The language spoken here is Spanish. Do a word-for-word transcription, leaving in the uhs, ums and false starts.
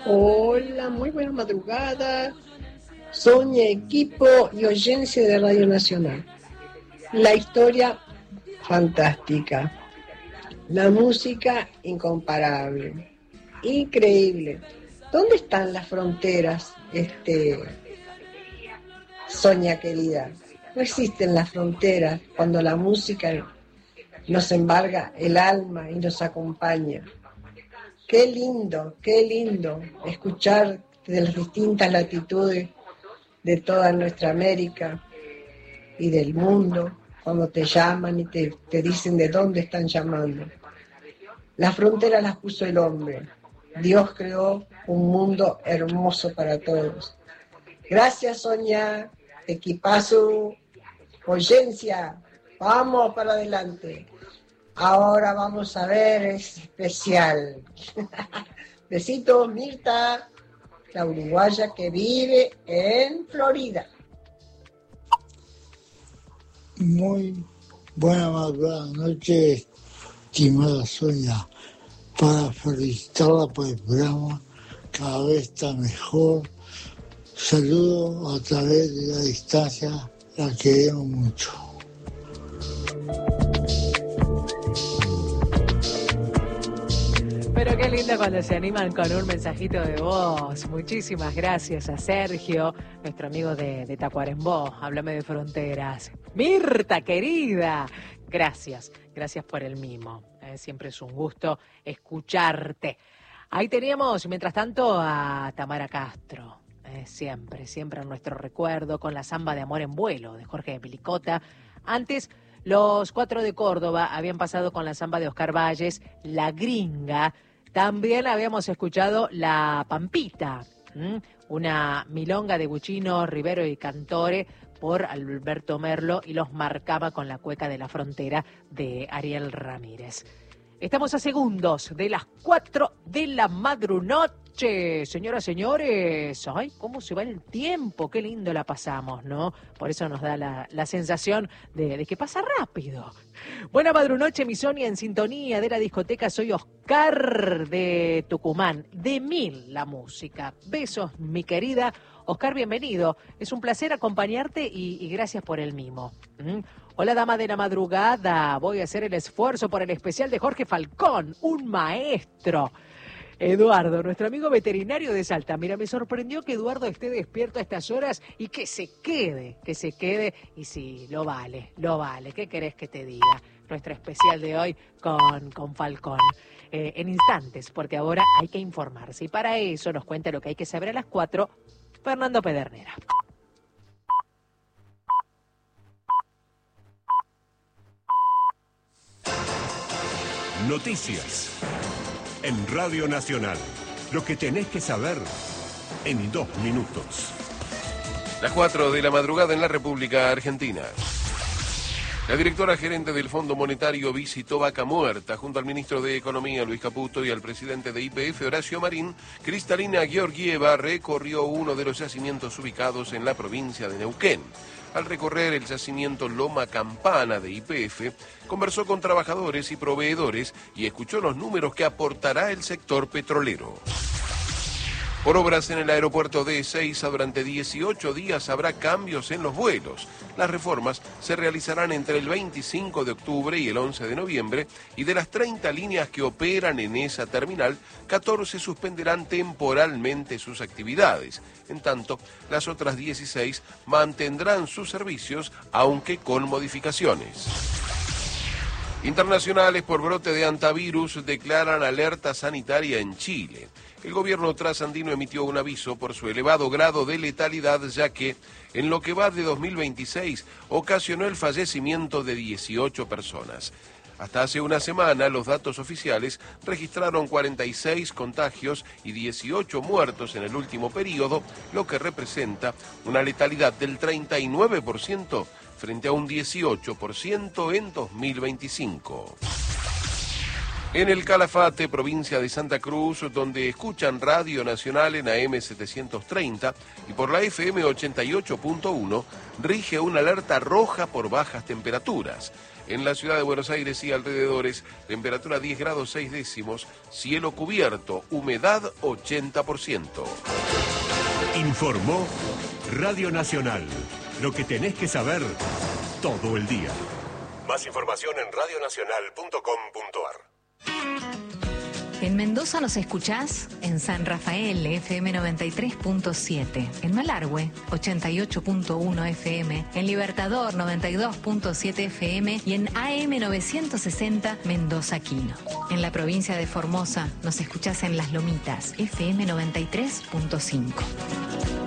Hola, muy buena madrugada, Sonia, equipo y oyencia de Radio Nacional. La historia fantástica, la música incomparable, increíble. ¿Dónde están las fronteras, este, Sonia querida? No existen las fronteras cuando la música nos embarga el alma y nos acompaña. Qué lindo, qué lindo escuchar de las distintas latitudes de toda nuestra América y del mundo, cuando te llaman y te, te dicen de dónde están llamando. Las fronteras las puso el hombre. Dios creó un mundo hermoso para todos. Gracias, Sonia, equipazo, oyencia, vamos para adelante. Ahora vamos a ver, es especial. Besitos, Mirta, la uruguaya que vive en Florida. Muy buena madrugada, noche, estimada Sonia, para felicitarla por el programa, cada vez está mejor. Saludo a través de la distancia, la queremos mucho. Pero qué lindo cuando se animan con un mensajito de voz. Muchísimas gracias a Sergio, nuestro amigo de, de Tacuarembó. Háblame de fronteras. Mirta, querida. Gracias, gracias por el mimo. Eh, siempre es un gusto escucharte. Ahí teníamos, mientras tanto, a Tamara Castro. Eh, siempre, siempre en nuestro recuerdo, con la samba de Amor en Vuelo de Jorge de Pilicota. Antes, los cuatro de Córdoba habían pasado con la samba de Oscar Valles, La Gringa. También habíamos escuchado La Pampita, ¿m? Una milonga de Buchino, Rivero y Cantore por Alberto Merlo, y Los Marcaba con la cueca de la frontera de Ariel Ramírez. Estamos a segundos de las cuatro de la madrunoche, señoras, señores. Ay, cómo se va el tiempo, qué lindo la pasamos, ¿no? Por eso nos da la, la sensación de, de que pasa rápido. Buena madrunoche, mi Sonia, en sintonía de la discoteca. Soy Oscar de Tucumán, de Mil la música. Besos, mi querida. Oscar, bienvenido. Es un placer acompañarte y, y gracias por el mimo. ¿Mm? Hola, dama de la madrugada. Voy a hacer el esfuerzo por el especial de Jorge Falcón, un maestro. Eduardo, nuestro amigo veterinario de Salta. Mira, me sorprendió que Eduardo esté despierto a estas horas y que se quede, que se quede. Y sí, lo vale, lo vale. ¿Qué querés que te diga? Nuestro especial de hoy con, con Falcón. Eh, en instantes, porque ahora hay que informarse. Y para eso nos cuenta lo que hay que saber a las cuatro, Fernando Pedernera. Noticias en Radio Nacional. Lo que tenés que saber en dos minutos. Las cuatro de la madrugada en la República Argentina. La directora gerente del Fondo Monetario visitó Vaca Muerta junto al ministro de Economía, Luis Caputo, y al presidente de Y P F, Horacio Marín. Cristalina Georgieva recorrió uno de los yacimientos ubicados en la provincia de Neuquén. Al recorrer el yacimiento Loma Campana de Y P F, conversó con trabajadores y proveedores y escuchó los números que aportará el sector petrolero. Por obras en el aeropuerto de Ezeiza, durante dieciocho días habrá cambios en los vuelos. Las reformas se realizarán entre el veinticinco de octubre y el once de noviembre, y de las treinta líneas que operan en esa terminal, catorce suspenderán temporalmente sus actividades. En tanto, las otras dieciséis mantendrán sus servicios, aunque con modificaciones. Internacionales por brote de antivirus declaran alerta sanitaria en Chile. El gobierno trasandino emitió un aviso por su elevado grado de letalidad, ya que en lo que va de dos mil veintiséis ocasionó el fallecimiento de dieciocho personas. Hasta hace una semana, los datos oficiales registraron cuarenta y seis contagios y dieciocho muertos en el último periodo, lo que representa una letalidad del treinta y nueve por ciento frente a un dieciocho por ciento en dos mil veinticinco. En el Calafate, provincia de Santa Cruz, donde escuchan Radio Nacional en A M setecientos treinta y por la F M ochenta y ocho punto uno, rige una alerta roja por bajas temperaturas. En la ciudad de Buenos Aires y alrededores, temperatura diez grados seis décimos, cielo cubierto, humedad ochenta por ciento. Informó Radio Nacional. Lo que tenés que saber todo el día. Más información en radio nacional punto com punto ar. En Mendoza nos escuchás en San Rafael, F M noventa y tres punto siete, en Malargüe, ochenta y ocho punto uno F M, en Libertador, noventa y dos punto siete F M y en A M novecientos sesenta Mendoza Quino. En la provincia de Formosa nos escuchás en Las Lomitas, F M noventa y tres punto cinco.